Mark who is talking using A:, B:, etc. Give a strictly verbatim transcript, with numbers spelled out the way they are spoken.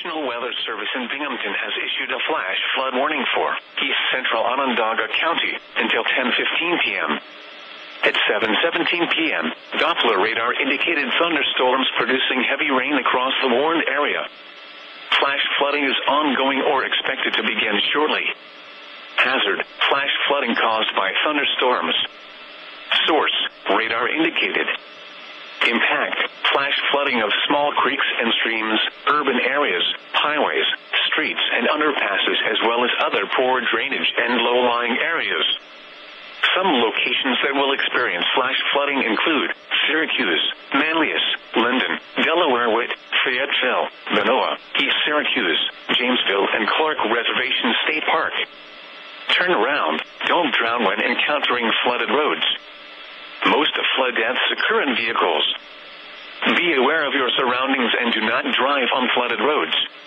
A: National Weather Service in Binghamton has issued a flash flood warning for east central Onondaga County until ten fifteen p.m. At seven seventeen p.m., Doppler radar indicated thunderstorms producing heavy rain across the warned area. Flash flooding is ongoing or expected to begin shortly. Hazard: flash flooding caused by thunderstorms. Source: radar indicated. Impact: flash flooding of small creeks and streams, urban areas, highways, streets and underpasses, as well as other poor drainage and low-lying areas. Some locations that will experience flash flooding include Syracuse, Manlius, Linden, Delaware Witt, Fayetteville, Manoa, East Syracuse, Jamesville, and Clark Reservation State Park. Turn around. Don't drown when encountering flooded roads. Most of flood deaths occur in vehicles. Be aware of your surroundings and do not drive on flooded roads.